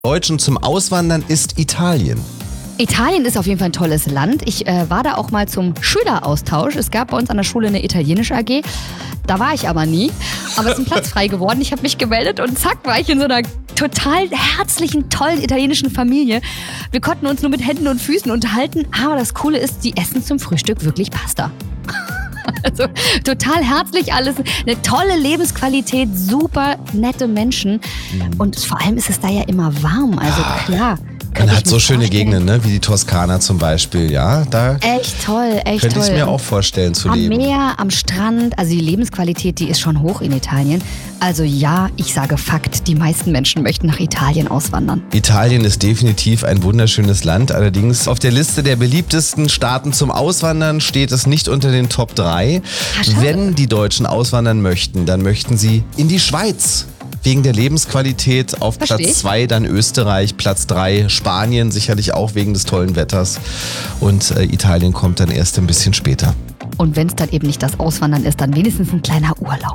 Deutschen zum Auswandern ist Italien. Italien ist auf jeden Fall ein tolles Land. Ich war da auch mal zum Schüleraustausch. Es gab bei uns an der Schule eine italienische AG. Da war ich aber nie. Aber es ist ein Platz frei geworden. Ich habe mich gemeldet und zack, war ich in so einer total herzlichen, tollen italienischen Familie. Wir konnten uns nur mit Händen und Füßen unterhalten. Aber das Coole ist, die essen zum Frühstück wirklich Pasta. Also total herzlich alles, eine tolle Lebensqualität, super nette Menschen. Und vor allem ist es da ja immer warm. Also klar. Man hat so schöne Gegenden, ne? Wie die Toskana zum Beispiel, ja. Da echt toll, echt könnte toll. ich mir auch vorstellen zu leben. Am Meer, am Strand, also die Lebensqualität, die ist schon hoch in Italien. Also ja, ich sage Fakt, die meisten Menschen möchten nach Italien auswandern. Italien ist definitiv ein wunderschönes Land. Allerdings auf der Liste der beliebtesten Staaten zum Auswandern steht es nicht unter den Top 3. Wenn die Deutschen auswandern möchten, dann möchten sie in die Schweiz. Wegen der Lebensqualität auf Platz 2 dann Österreich, Platz 3 Spanien, sicherlich auch wegen des tollen Wetters. Und Italien kommt dann erst ein bisschen später. Und wenn es dann eben nicht das Auswandern ist, dann wenigstens ein kleiner Urlaub.